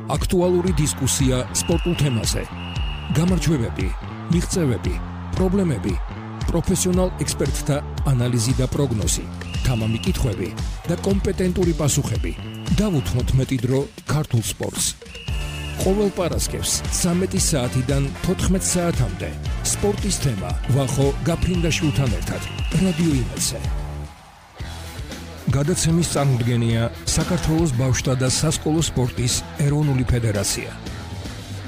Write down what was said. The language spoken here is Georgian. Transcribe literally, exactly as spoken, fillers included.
აქტუალური დისკუსია სპორტულ თემაზე. გამარჯვებები, მიღწევები, პრობლემები, პროფესიონალ ექსპერტთა ანალიზი და პროგნოზი, თამამი კითხვები და კომპეტენტური პასუხები. დავუთმოთ მეტი დრო ქართულ სპორტს. ყოველ პარასკევს ცამეტი საათიდან თოთხმეტ საათამდე სპორტის თემა ვახო გაფრინდაშვილთან ერთად რადიო იმედზე. გადაცემის წარმოდგენია საქართველოს ბავშვთა და სასკოლო სპორტის ეროვნული ფედერაცია.